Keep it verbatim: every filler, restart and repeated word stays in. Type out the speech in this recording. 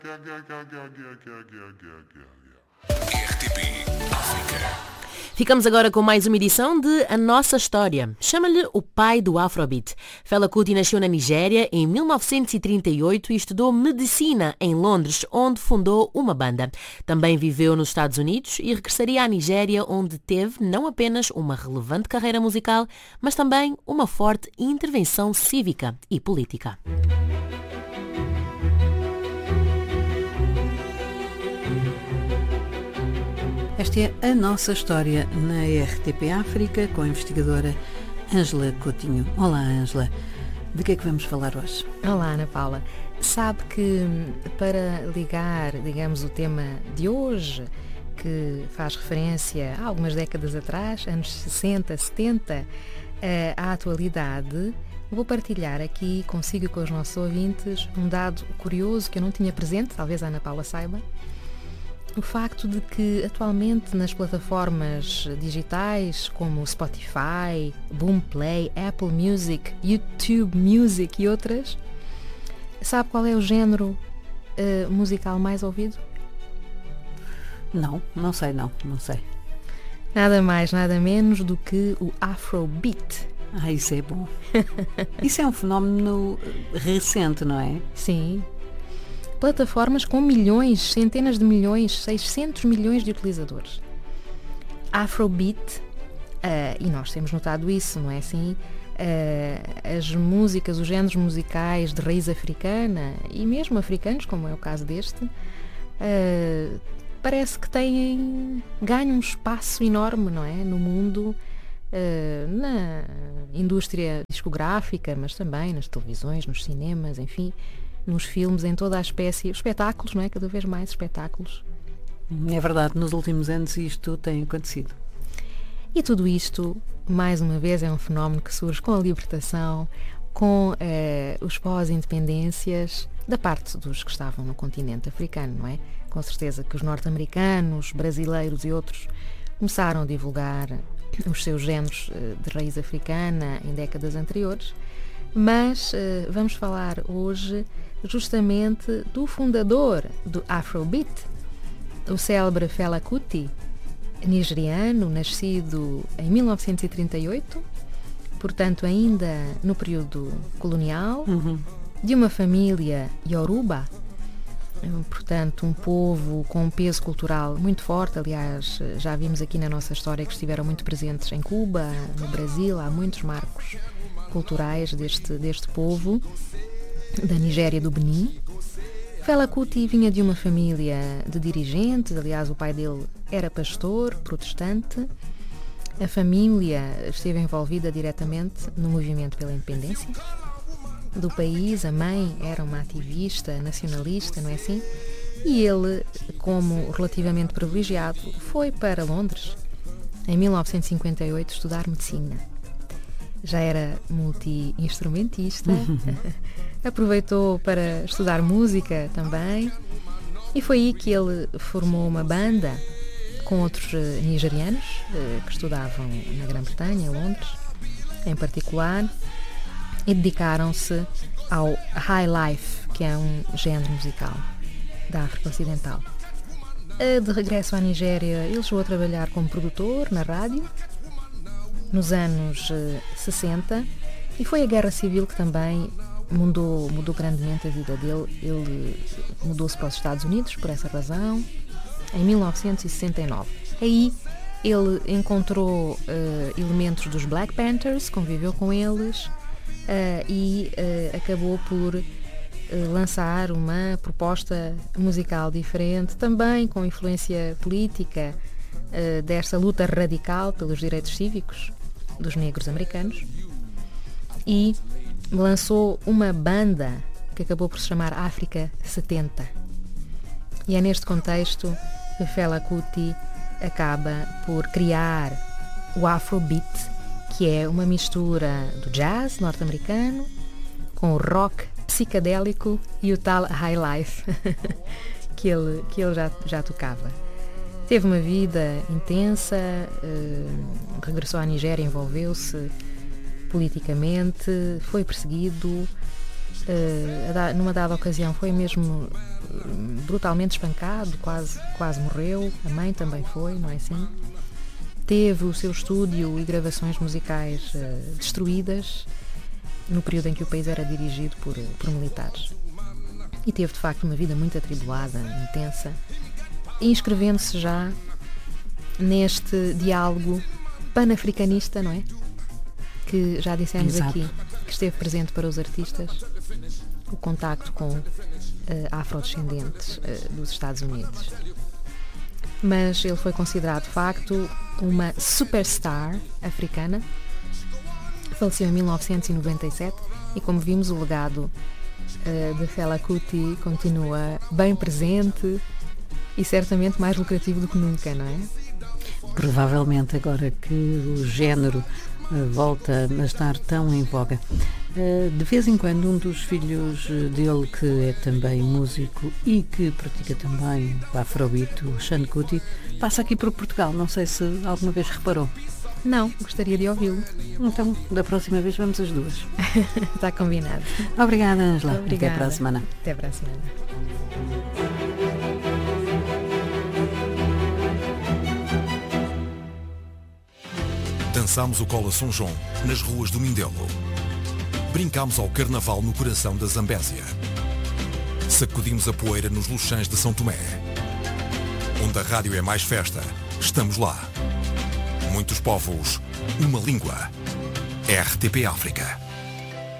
R T P África. Ficamos agora com mais uma edição de A Nossa História. Chama-lhe o pai do Afrobeat. Fela Kuti nasceu na Nigéria em mil novecentos e trinta e oito e estudou medicina em Londres, onde fundou uma banda. Também viveu nos Estados Unidos e regressaria à Nigéria, onde teve não apenas uma relevante carreira musical, mas também uma forte intervenção cívica e política. Esta é a nossa história na R T P África com a investigadora Ângela Coutinho. Olá, Ângela. De que é que vamos falar hoje? Olá, Ana Paula. Sabe que para ligar, digamos, o tema de hoje, que faz referência a algumas décadas atrás, anos sessenta, setenta, à atualidade, vou partilhar aqui consigo e com os nossos ouvintes um dado curioso que eu não tinha presente, talvez a Ana Paula saiba. O facto de que atualmente nas plataformas digitais como Spotify, Boomplay, Apple Music, YouTube Music e outras, sabe qual é o género uh, musical mais ouvido? Não, não sei não, não sei. Nada mais, nada menos do que o Afrobeat. Ah, isso é bom. Isso é um fenómeno recente, não é? Sim. Plataformas com milhões, centenas de milhões, seiscentos milhões de utilizadores. Afrobeat, uh, e nós temos notado isso, não é assim? Uh, as músicas, os géneros musicais de raiz africana, e mesmo africanos, como é o caso deste, uh, parece que têm, ganham um espaço enorme, não é? No mundo, uh, na indústria discográfica, mas também nas televisões, nos cinemas, enfim, nos filmes, em toda a espécie, espetáculos, não é? Cada vez mais espetáculos. É verdade, nos últimos anos isto tem acontecido. E tudo isto, mais uma vez, é um fenómeno que surge com a libertação, com eh, os pós-independências, da parte dos que estavam no continente africano, não é? Com certeza que os norte-americanos, brasileiros e outros começaram a divulgar os seus géneros eh, de raiz africana em décadas anteriores, mas eh, vamos falar hoje justamente do fundador do Afrobeat, o célebre Fela Kuti, nigeriano, nascido em mil novecentos e trinta e oito, portanto ainda no período colonial, Uhum. de uma família Yoruba, portanto um povo com um peso cultural muito forte. Aliás, já vimos aqui na nossa história que estiveram muito presentes em Cuba, no Brasil, há muitos marcos culturais deste, deste povo, da Nigéria e do Benin. Fela Kuti vinha de uma família de dirigentes, aliás o pai dele era pastor, protestante. A família esteve envolvida diretamente no movimento pela independência do país. A mãe era uma ativista nacionalista, não é assim? E ele, como relativamente privilegiado, foi para Londres em mil novecentos e cinquenta e oito estudar medicina. Já era multi-instrumentista, aproveitou para estudar música também, e foi aí que ele formou uma banda com outros uh, nigerianos uh, que estudavam na Grã-Bretanha, em Londres, em particular, e dedicaram-se ao High Life, que é um género musical da África Ocidental. Uh, de regresso à Nigéria, ele chegou a trabalhar como produtor na rádio, nos anos uh, sessenta, e foi a Guerra Civil que também mudou, mudou grandemente a vida dele. Ele mudou-se para os Estados Unidos por essa razão, em mil novecentos e sessenta e nove. Aí ele encontrou uh, elementos dos Black Panthers, conviveu com eles uh, e uh, acabou por uh, lançar uma proposta musical diferente, também com influência política uh, desta luta radical pelos direitos cívicos dos negros americanos, e lançou uma banda que acabou por se chamar África setenta. E é neste contexto que Fela Kuti acaba por criar o Afrobeat, que é uma mistura do jazz norte-americano com o rock psicadélico e o tal high life que ele, que ele já, já tocava. Teve uma vida intensa, eh, regressou à Nigéria, envolveu-se politicamente, foi perseguido, eh, numa dada ocasião foi mesmo brutalmente espancado, quase, quase morreu. A mãe também foi, não é assim? Teve o seu estúdio e gravações musicais uh, destruídas no período em que o país era dirigido por, por militares. E teve, de facto, uma vida muito atribulada, intensa, inscrevendo-se já neste diálogo panafricanista, não é? Que já dissemos Exato. aqui, que esteve presente para os artistas, o contacto com uh, afrodescendentes uh, dos Estados Unidos. Mas ele foi considerado, de facto, uma superstar africana. Faleceu em mil novecentos e noventa e sete e, como vimos, o legado uh, de Fela Kuti continua bem presente e certamente mais lucrativo do que nunca, não é? Provavelmente agora que o género uh, volta a estar tão em voga. Uh, de vez em quando um dos filhos dele, que é também músico e que pratica também o afrobeat, o Sean Kuti, passa aqui por Portugal. Não sei se alguma vez reparou. Não, gostaria de ouvi-lo. Então, da próxima vez vamos as duas. Está combinado. Obrigada, Ângela. Obrigada. Até para a semana. Até para a semana. Dançámos o Cola São João nas ruas do Mindelo. Brincámos ao Carnaval no coração da Zambésia. Sacudimos a poeira nos Luxãs de São Tomé. Onde a rádio é mais festa, estamos lá. Muitos povos, uma língua. R T P África.